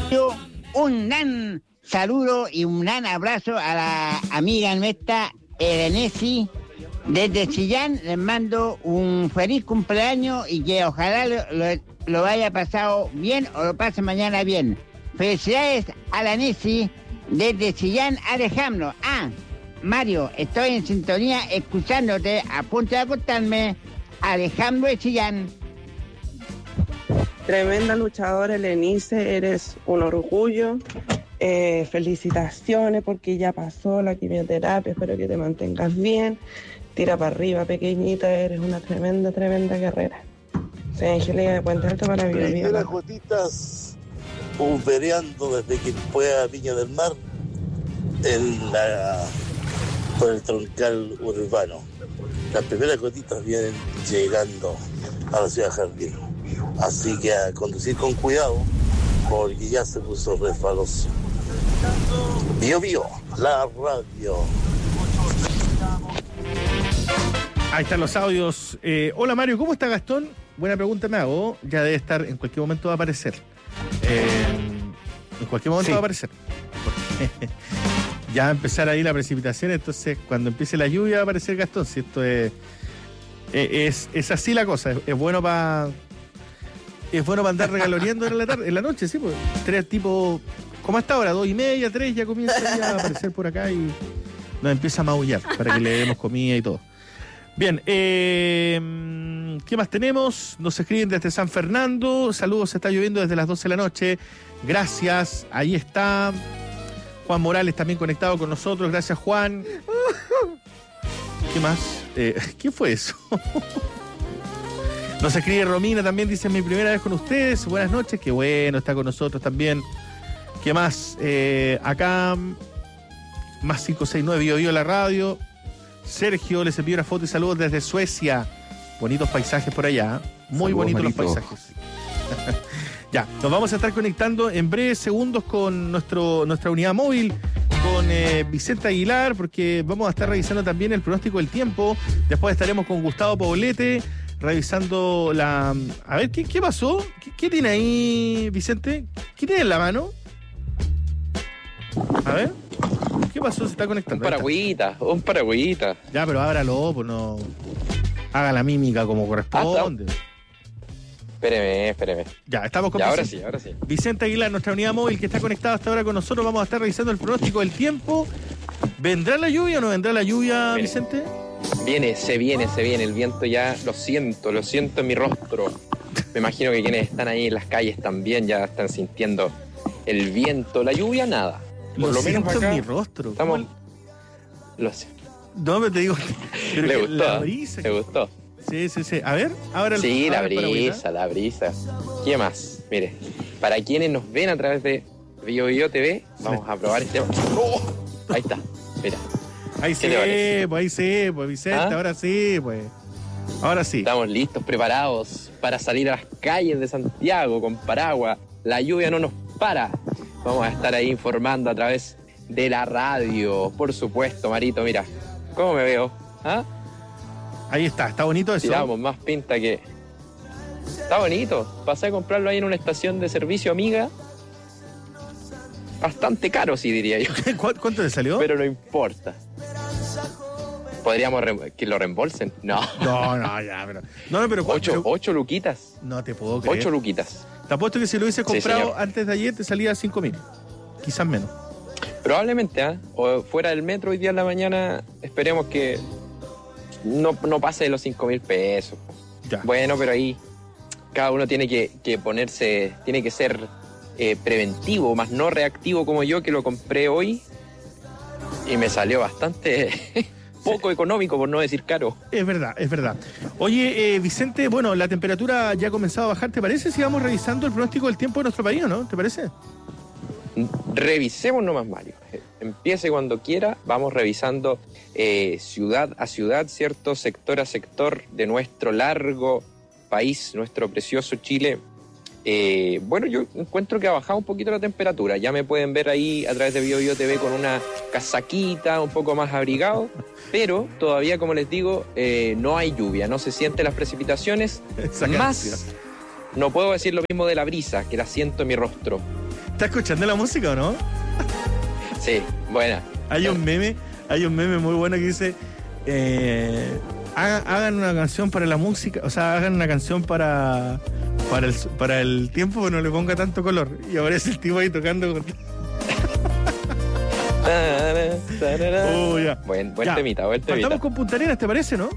Un gran saludo y un gran abrazo a la amiga nuestra, Erenesi, desde Chillán. Les mando un feliz cumpleaños y que ojalá lo haya pasado bien o lo pase mañana bien. Felicidades a la Nesi desde Chillán, Alejandro. Mario, estoy en sintonía escuchándote, a punto de acostarme. Alejandro de Chillán. Tremenda luchadora, Elenice, eres un orgullo. Felicitaciones porque ya pasó la quimioterapia, espero que te mantengas bien. Tira para arriba, pequeñita, eres una tremenda guerrera. Soy Angélica de Puente Alto para Bio Bio. Las gotitas pulvereando desde que fue a Viña del Mar por el troncal urbano. Las primeras gotitas vienen llegando a la ciudad Jardín. Así que a conducir con cuidado porque ya se puso resbaloso. Bio Bio, la radio. Ahí están los audios. Hola Mario, ¿cómo está Gastón? Buena pregunta me hago. Ya debe estar, en cualquier momento va a aparecer. En cualquier momento va a aparecer. Porque ya va a empezar ahí la precipitación, entonces cuando empiece la lluvia va a aparecer Gastón. Si esto es así la cosa. Es bueno para andar regaloneando en la noche, sí, pues. 3 tipos, como hasta ahora, 2:30, 3, ya comienza ya a aparecer por acá y nos empieza a maullar para que le demos comida y todo. Bien, ¿qué más tenemos? Nos escriben desde San Fernando. Saludos, está lloviendo desde las 12 de la noche. Gracias, ahí está. Juan Morales también conectado con nosotros. Gracias, Juan. ¿Qué más? ¿Qué fue eso? Nos escribe Romina también, dice, mi primera vez con ustedes. Buenas noches, qué bueno, está con nosotros también. ¿Qué más? Acá, más 569, Bio Bio la radio. Sergio les envió una foto y saludos desde Suecia. Bonitos paisajes por allá. Muy bonitos los paisajes. Ya, nos vamos a estar conectando en breves segundos con nuestra unidad móvil, con Vicente Aguilar, porque vamos a estar revisando también el pronóstico del tiempo. Después estaremos con Gustavo Poblete, revisando la... A ver, ¿qué pasó? ¿Qué tiene ahí, Vicente? ¿Qué tiene en la mano? A ver, ¿qué pasó? Se está conectando. Un paragüita. Ya, pero ábralo, pues no... Haga la mímica como corresponde. Espéreme. Ya, estamos con Vicente. Ahora sí. Vicente Aguilar, nuestra unidad móvil que está conectada hasta ahora con nosotros. Vamos a estar revisando el pronóstico del tiempo. ¿Vendrá la lluvia o no vendrá la lluvia, Vicente? Se viene. El viento ya lo siento en mi rostro. Me imagino que quienes están ahí en las calles también ya están sintiendo el viento. La lluvia, nada. Por lo menos acá, en mi rostro. Estamos... Lo sé. No, pero te digo... Pero le gustó. La brisa, le gustó. Sí. A ver, ahora el... Sí, la brisa. ¿Qué más? Mire, para quienes nos ven a través de Bio Bio TV, vamos a probar este... ¡Oh! Ahí está, mira. Ahí sí, pues Vicente, ahora sí. Estamos listos, preparados para salir a las calles de Santiago con paraguas. La lluvia no nos para. Vamos a estar ahí informando a través de la radio. Por supuesto, Marito, mira. ¿Cómo me veo? Ahí está bonito eso. Tiramos más pinta que... Está bonito. Pasé a comprarlo ahí en una estación de servicio amiga. Bastante caro, sí, diría yo. ¿Cuánto te salió? Pero no importa. ¿Podríamos que lo reembolsen? No. No, ya, pero... No, pero... 8 luquitas. No te puedo creer. 8 luquitas. Te apuesto que si lo hubiese comprado antes de ayer te salía 5.000. Quizás menos. Probablemente, o fuera del metro hoy día en la mañana, esperemos que no pase de los 5.000 pesos. Ya. Bueno, pero ahí cada uno tiene que ponerse, tiene que ser preventivo, más no reactivo como yo, que lo compré hoy y me salió bastante poco económico, por no decir caro. Es verdad. Oye, Vicente, bueno, la temperatura ya ha comenzado a bajar. ¿Te parece si vamos revisando el pronóstico del tiempo de nuestro país, o no? ¿Te parece? Revisemos nomás, Mario. Empiece cuando quiera. Vamos revisando ciudad a ciudad, ¿cierto? Sector a sector de nuestro largo país, nuestro precioso Chile. Bueno, yo encuentro que ha bajado un poquito la temperatura. Ya me pueden ver ahí a través de Bio Bio TV con una casaquita, un poco más abrigado. Pero todavía, como les digo, no hay lluvia, no se sienten las precipitaciones. Más, no puedo decir lo mismo de la brisa, que la siento en mi rostro. ¿Estás escuchando la música o no? Sí, buena. Hay un meme muy bueno que dice, hagan una canción para la música, o sea, hagan una canción para el tiempo, pero no le ponga tanto color. Y aparece el tipo ahí tocando con... Ya. Buen temita. Partamos con Punta Arenas, ¿te parece, no?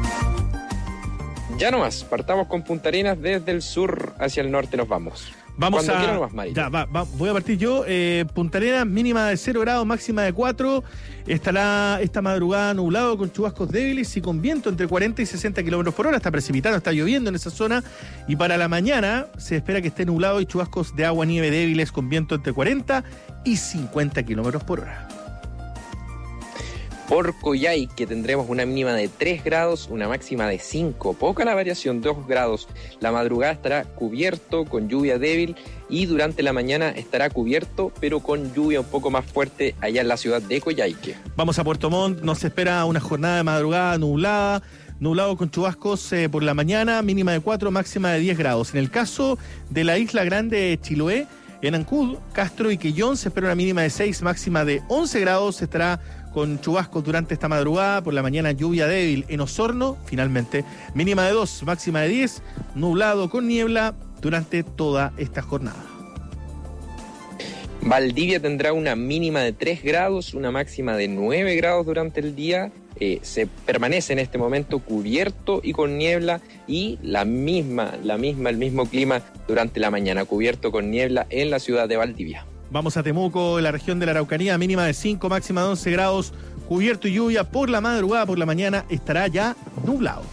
Ya nomás, partamos con Punta Arenas, desde el sur hacia el norte nos vamos. Cuando quieran nomás, Mari. Ya, voy a partir yo. Punta Arenas, mínima de 0 grados, máxima de 4. Estará esta madrugada nublado con chubascos débiles y con viento entre 40 y 60 kilómetros por hora. Está precipitando, está lloviendo en esa zona. Y para la mañana se espera que esté nublado y chubascos de agua-nieve débiles con viento entre 40 y 50 kilómetros por hora. Por Coyhaique tendremos una mínima de 3 grados, una máxima de 5. Poca la variación, 2 grados. La madrugada estará cubierto con lluvia débil y durante la mañana estará cubierto, pero con lluvia un poco más fuerte allá en la ciudad de Coyhaique. Vamos a Puerto Montt, nos espera una jornada de madrugada nublado con chubascos por la mañana, mínima de 4, máxima de 10 grados. En el caso de la Isla Grande de Chiloé, en Ancud, Castro y Quellón se espera una mínima de 6, máxima de 11 grados. Estará con chubascos durante esta madrugada, por la mañana lluvia débil. En Osorno, finalmente, mínima de 2, máxima de 10, nublado con niebla durante toda esta jornada. Valdivia tendrá una mínima de 3 grados, una máxima de 9 grados durante el día. Se permanece en este momento cubierto y con niebla, y el mismo clima durante la mañana, cubierto con niebla en la ciudad de Valdivia. Vamos a Temuco, en la región de la Araucanía, mínima de 5, máxima de 11 grados, cubierto y lluvia por la madrugada, por la mañana estará ya nublado.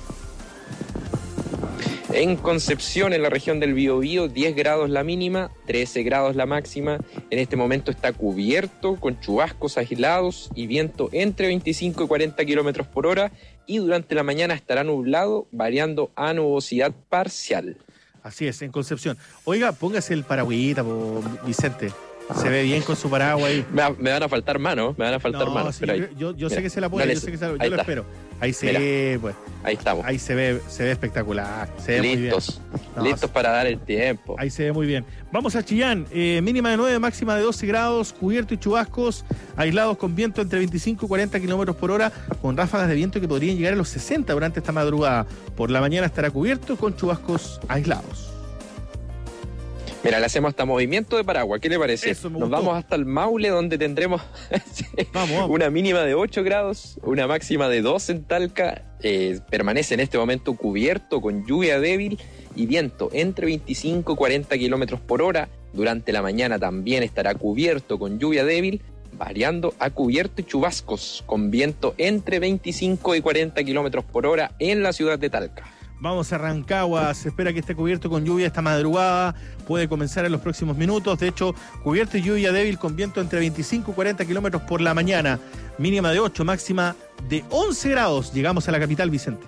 En Concepción, en la región del Biobío, 10 grados la mínima, 13 grados la máxima. En este momento está cubierto con chubascos aislados y viento entre 25 y 40 kilómetros por hora, y durante la mañana estará nublado, variando a nubosidad parcial. Así es, en Concepción. Oiga, póngase el paragüita, Vicente. Se ve bien con su paraguas ahí. Me van a faltar manos, Sí, pero yo sé que se la pone, yo lo espero. Ahí pues. Ahí estamos. Ahí se ve espectacular. Se ve listos, muy bien. Listos para dar el tiempo. Ahí se ve muy bien. Vamos a Chillán, mínima de 9, máxima de 12 grados, cubierto y chubascos, aislados con viento entre 25 y 40 kilómetros por hora, con ráfagas de viento que podrían llegar a los 60 durante esta madrugada. Por la mañana estará cubierto con chubascos aislados. Mira, le hacemos hasta movimiento de paraguas, ¿qué le parece? Nos vamos hasta el Maule, donde tendremos vamos. Una mínima de 8 grados, una máxima de 2 en Talca. Permanece en este momento cubierto con lluvia débil y viento entre 25 y 40 kilómetros por hora. Durante la mañana también estará cubierto con lluvia débil, variando a cubierto y chubascos, con viento entre 25 y 40 kilómetros por hora en la ciudad de Talca. Vamos a Rancagua, se espera que esté cubierto con lluvia esta madrugada, puede comenzar en los próximos minutos. De hecho, cubierto y lluvia débil con viento entre 25 y 40 kilómetros por la mañana, mínima de 8, máxima de 11 grados. Llegamos a la capital, Vicente.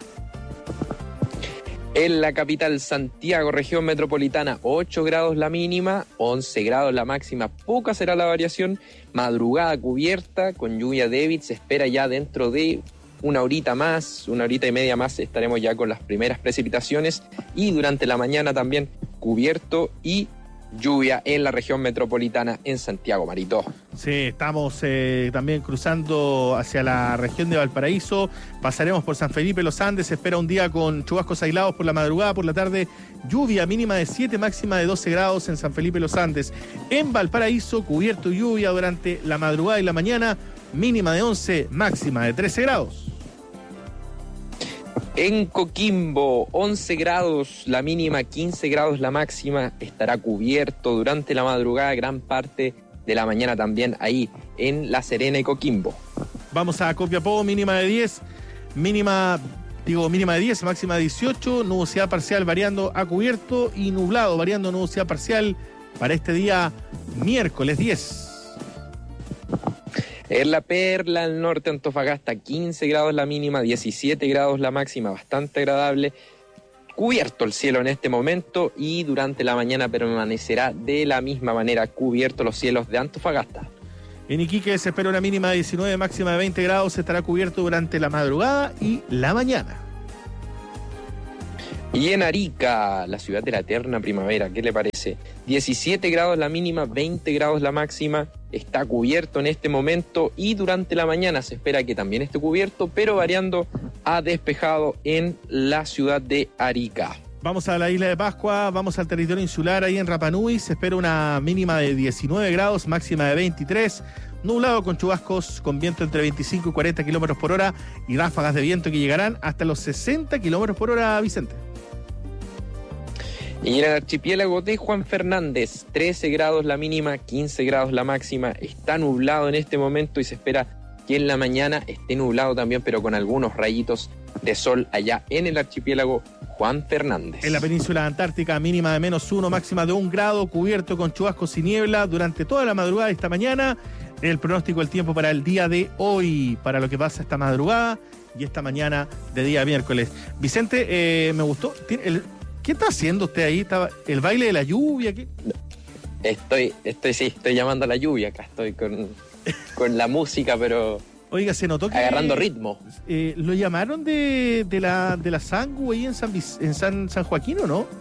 En la capital, Santiago, región metropolitana, 8 grados la mínima, 11 grados la máxima, poca será la variación. Madrugada cubierta con lluvia débil, se espera ya dentro de una horita y media más estaremos ya con las primeras precipitaciones, y durante la mañana también cubierto y lluvia en la región metropolitana en Santiago, Marito. Sí, estamos también cruzando hacia la región de Valparaíso, pasaremos por San Felipe Los Andes, se espera un día con chubascos aislados por la madrugada, por la tarde lluvia, mínima de 7, máxima de 12 grados en San Felipe Los Andes. En Valparaíso, cubierto y lluvia durante la madrugada y la mañana, mínima de 11, máxima de 13 grados. En Coquimbo, 11 grados la mínima, 15 grados la máxima, estará cubierto durante la madrugada, gran parte de la mañana también ahí en La Serena y Coquimbo. Vamos a Copiapó, mínima de 10, mínima de 10, máxima de 18, nubosidad parcial variando a cubierto y nublado variando a nubosidad parcial para este día miércoles 10. En La Perla, al norte, Antofagasta, 15 grados la mínima, 17 grados la máxima, bastante agradable. Cubierto el cielo en este momento, y durante la mañana permanecerá de la misma manera cubierto los cielos de Antofagasta. En Iquique se espera una mínima de 19, máxima de 20 grados, estará cubierto durante la madrugada y la mañana. Y en Arica, la ciudad de la eterna primavera, ¿qué le parece? 17 grados la mínima, 20 grados la máxima, está cubierto en este momento y durante la mañana se espera que también esté cubierto, pero variando a despejado en la ciudad de Arica. Vamos a la isla de Pascua, vamos al territorio insular ahí en Rapa Nui, se espera una mínima de 19 grados, máxima de 23, nublado con chubascos con viento entre 25 y 40 kilómetros por hora y ráfagas de viento que llegarán hasta los 60 kilómetros por hora, Vicente. Y en el archipiélago de Juan Fernández, 13 grados la mínima, 15 grados la máxima, está nublado en este momento y se espera que en la mañana esté nublado también, pero con algunos rayitos de sol allá en el archipiélago Juan Fernández. En la península antártica, mínima de -1, máxima de 1 grado, cubierto con chubascos y niebla durante toda la madrugada de esta mañana. El pronóstico del tiempo para el día de hoy, para lo que pasa esta madrugada y esta mañana de día miércoles. Vicente, me gustó. ¿Qué está haciendo usted ahí? ¿El baile de la lluvia? ¿Qué? Estoy llamando a la lluvia acá, estoy con la música, pero oiga, se notó que agarrando ritmo. ¿Lo llamaron de la Sangu ahí en San Joaquín o no?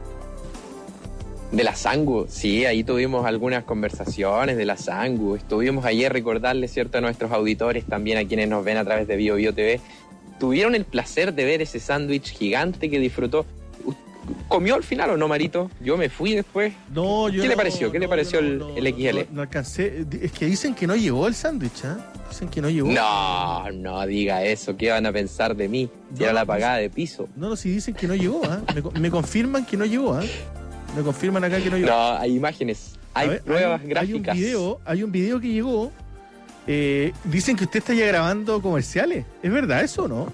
De la Sangu, sí, ahí tuvimos algunas conversaciones de la Sangu. Estuvimos ayer, recordarles, ¿cierto?, a nuestros auditores, también a quienes nos ven a través de Bio Bio TV. Tuvieron el placer de ver ese sándwich gigante que disfrutó. ¿Comió al final o no, Marito? Yo me fui después. No, yo ¿Qué le pareció? ¿Qué le pareció el XL? No alcancé. Es que dicen que no llegó el sándwich, ¿eh? Dicen que no llegó. No diga eso. ¿Qué van a pensar de mí? Si era la pagada de piso. No, sí dicen que no llegó, ¿eh? Me confirman que no llegó, ¿eh? Me confirman acá que no llegó. No, hay imágenes. Hay pruebas gráficas. Hay un video que llegó. Dicen que usted está ya grabando comerciales. ¿Es verdad eso o no?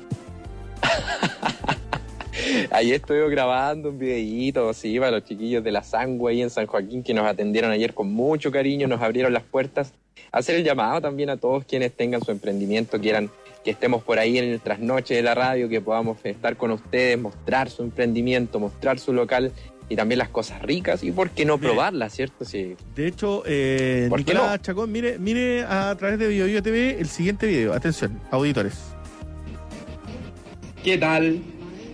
Ayer estuve grabando un videíto, sí, para los chiquillos de la Sangu ahí en San Joaquín, que nos atendieron ayer con mucho cariño, nos abrieron las puertas. Hacer el llamado también a todos quienes tengan su emprendimiento, quieran que estemos por ahí en el trasnoche de la radio, que podamos estar con ustedes, mostrar su emprendimiento, mostrar su local y también las cosas ricas, y por qué no probarlas, ¿cierto? Sí. De hecho, Nicolás Chacón, mire a través de Bio Bio TV el siguiente video. Atención, auditores. ¿Qué tal?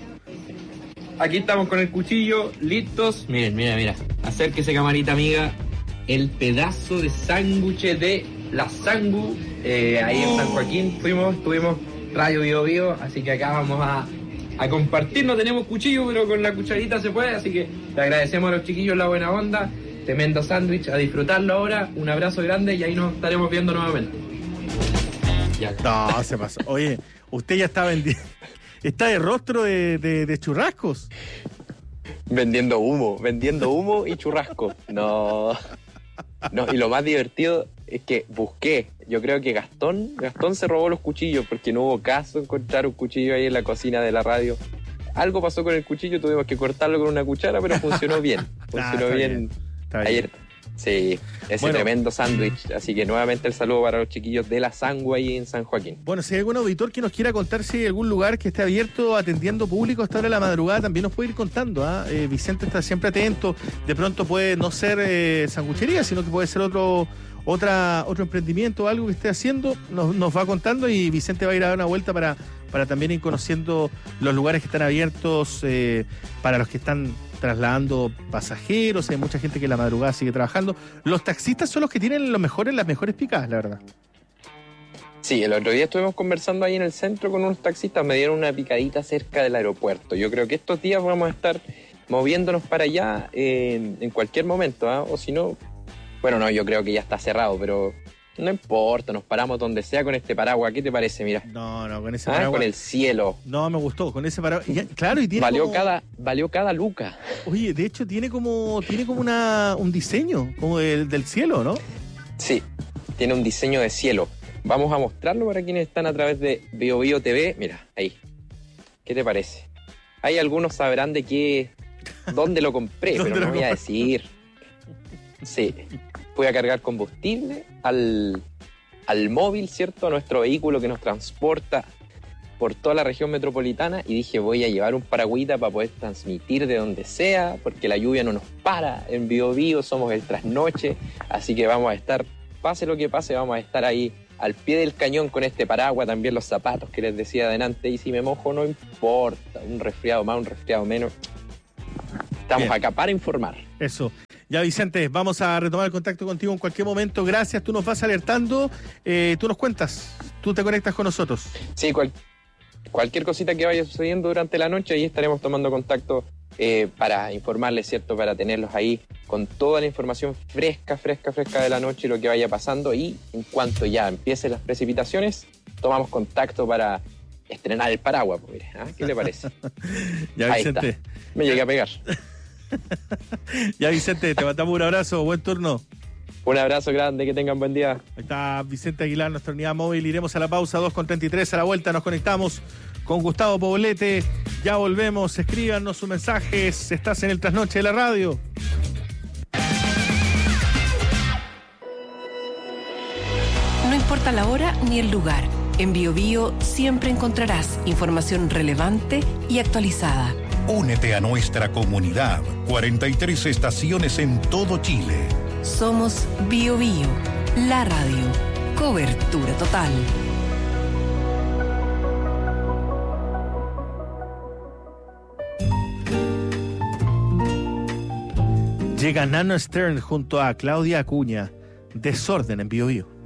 Aquí estamos con el cuchillo, listos. Miren, mira. Acérquese, camarita amiga. El pedazo de sándwich de la Sangu. Ahí en San Joaquín tuvimos Radio Bio Bio. Así que acá vamos a compartir. No tenemos cuchillo, pero con la cucharita se puede. Así que le agradecemos a los chiquillos la buena onda. Tremendo sándwich. A disfrutarlo ahora. Un abrazo grande y ahí nos estaremos viendo nuevamente. Ya. No, se pasó. Oye, usted ya está vendiendo. Está de rostro de churrascos. Vendiendo humo y churrasco. No, y lo más divertido es que busqué. Yo creo que Gastón se robó los cuchillos porque no hubo caso encontrar un cuchillo ahí en la cocina de la radio. Algo pasó con el cuchillo, tuvimos que cortarlo con una cuchara, pero funcionó bien. Funcionó bien. Ayer. Sí, tremendo sándwich. Así que nuevamente el saludo para los chiquillos de la Sangu ahí en San Joaquín. Bueno, si hay algún auditor que nos quiera contar si hay algún lugar que esté abierto atendiendo público a esta hora de la madrugada, también nos puede ir contando. Vicente está siempre atento. De pronto puede no ser sanguchería, sino que puede ser otro emprendimiento o algo que esté haciendo. Nos va contando y Vicente va a ir a dar una vuelta para también ir conociendo los lugares que están abiertos para los que están trasladando pasajeros. Hay mucha gente que en la madrugada sigue trabajando. Los taxistas son los que tienen las mejores picadas, la verdad. Sí, el otro día estuvimos conversando ahí en el centro con unos taxistas, me dieron una picadita cerca del aeropuerto. Yo creo que estos días vamos a estar moviéndonos para allá en cualquier momento, ¿eh? O si no, bueno, no, yo creo que ya está cerrado, pero no importa, nos paramos donde sea con este paraguas. ¿Qué te parece? Mira. No, con ese paraguas. Con el cielo. No, me gustó, con ese paraguas. Claro, y tiene valió cada luca. Oye, de hecho tiene como un diseño como del cielo, ¿no? Sí, tiene un diseño de cielo. Vamos a mostrarlo para quienes están a través de Bio Bio TV. Mira, ahí. ¿Qué te parece? Hay algunos sabrán dónde lo compré, pero no voy a decir. Sí. Voy a cargar combustible al móvil, ¿cierto? A nuestro vehículo que nos transporta por toda la región metropolitana, y dije, voy a llevar un paragüita para poder transmitir de donde sea, porque la lluvia no nos para en Bio Bio, somos el trasnoche, así que vamos a estar, pase lo que pase, vamos a estar ahí al pie del cañón con este paraguas, también los zapatos que les decía adelante, y si me mojo no importa, un resfriado más, un resfriado menos. Estamos Bien. acá para informar. Eso. Ya, Vicente, vamos a retomar el contacto contigo en cualquier momento. Gracias, tú nos vas alertando, tú nos cuentas, tú te conectas con nosotros. Sí, cualquier cosita que vaya sucediendo durante la noche, ahí estaremos tomando contacto para informarles, ¿cierto? Para tenerlos ahí con toda la información fresca de la noche y lo que vaya pasando. Y en cuanto ya empiecen las precipitaciones, tomamos contacto para estrenar el paraguas. Pues, mire, ¿ah? ¿Qué le parece? Ya, Ahí Vicente. está. Me llegué a pegar. Ya, Vicente, te mandamos un abrazo, buen turno. Un abrazo grande, que tengan buen día. Ahí está Vicente Aguilar, nuestra unidad móvil. Iremos a la pausa, 2:33. A la vuelta nos conectamos con Gustavo Poblete. Ya volvemos, escríbanos sus mensajes. Estás en el Trasnoche de la Radio. No importa la hora ni el lugar. En BioBio siempre encontrarás información relevante y actualizada. Únete a nuestra comunidad. 43 estaciones en todo Chile. Somos BioBio, la radio. Cobertura total. Llega Nano Stern junto a Claudia Acuña. Desorden en BioBio.